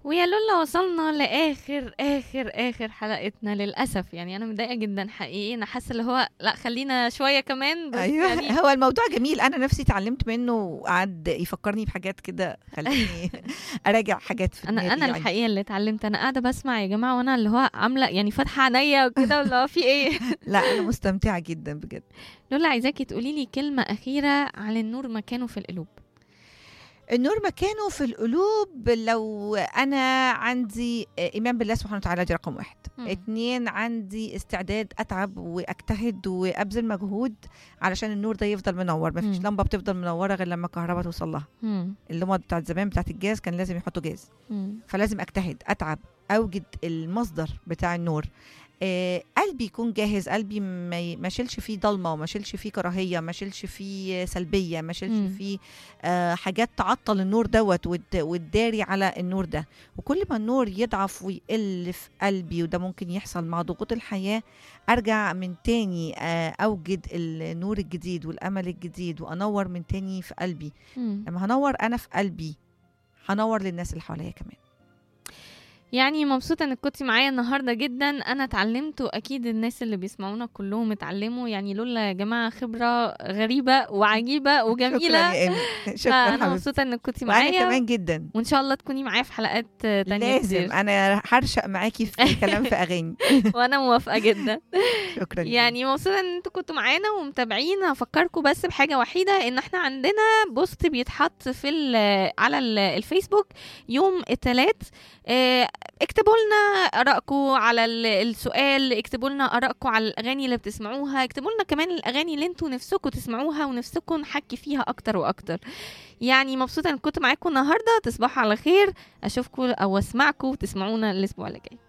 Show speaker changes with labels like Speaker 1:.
Speaker 1: ويا لولا وصلنا لاخر اخر اخر حلقتنا للاسف. يعني انا متضايقه جدا حقيقي، انا حاسه اللي هو لا خلينا شويه كمان بس
Speaker 2: ايوه
Speaker 1: يعني.
Speaker 2: هو الموضوع جميل، انا نفسي اتعلمت منه وقعد يفكرني بحاجات كده، خليني اراجع حاجات في
Speaker 1: انا
Speaker 2: دماغي يعني.
Speaker 1: الحقيقه اللي اتعلمت، انا قاعده بسمع يا جماعه وانا اللي هو عامله يعني فاتحه عينيا وكده اللي هو في ايه.
Speaker 2: لا انا مستمتعه جدا بجد.
Speaker 1: لولا عايزاكي تقولي لي كلمه اخيره عن النور مكانه في القلوب.
Speaker 2: النور مكانه في القلوب، لو انا عندي ايمان بالله سبحانه وتعالى، دي رقم واحد.
Speaker 1: مم.
Speaker 2: 2، عندي استعداد اتعب واجتهد وابذل مجهود علشان النور ده يفضل منور. مفيش
Speaker 1: مم.
Speaker 2: لمبه بتفضل منوره غير لما الكهرباء توصل لها.
Speaker 1: مم.
Speaker 2: اللمبه بتاعت زمان بتاعت الجاز كان لازم يحطوا جاز،
Speaker 1: مم.
Speaker 2: فلازم اجتهد اتعب اوجد المصدر بتاع النور. قلبي يكون جاهز، قلبي ما شيلش فيه ضلمه، وما شيلش فيه كراهيه، ما شيلش فيه سلبيه، ما شيلش
Speaker 1: مم.
Speaker 2: فيه حاجات تعطل النور دوت وتداري على النور ده. وكل ما النور يضعف ويقل في قلبي، وده ممكن يحصل مع ضغوط الحياه، ارجع من تاني اوجد النور الجديد والامل الجديد، وانور من تاني في قلبي.
Speaker 1: مم.
Speaker 2: لما هنور انا في قلبي، هنور للناس اللي حواليا كمان.
Speaker 1: يعني مبسوطة انك كنتي معايا النهاردة جدا، انا اتعلمت واكيد الناس اللي بيسمعونا كلهم اتعلموا. يعني لولا يا جماعة خبرة غريبة وعجيبة
Speaker 2: شكرا
Speaker 1: وجميلة.
Speaker 2: يا ايمي، شكرا
Speaker 1: فانا
Speaker 2: حبيبتي.
Speaker 1: مبسوطة انك كنتي
Speaker 2: وانا
Speaker 1: معايا،
Speaker 2: كمان جدا.
Speaker 1: وان شاء الله تكوني معايا في حلقات تانية
Speaker 2: لازم
Speaker 1: كتير.
Speaker 2: انا هرشق معاكي في كلام في اغاني.
Speaker 1: وانا موافقة جدا.
Speaker 2: شكرا ليكي.
Speaker 1: يعني مبسوطة ان انتوا كنتوا معانا ومتابعين. هفكركم بس بحاجة وحيدة، ان احنا عندنا بوست بيتحط في على الفيسبوك يوم الثلاث. اكتبوا لنا ارائكم على السؤال، اكتبوا لنا ارائكم على الاغاني اللي بتسمعوها، اكتبوا لنا كمان الاغاني اللي انتوا نفسكم تسمعوها ونفسكم نحكي فيها اكتر واكتر. يعني مبسوطة ان كنت معاكم النهاردة. تصبحوا على خير، اشوفكم او اسمعكم وتسمعونا الاسبوع اللي جاي.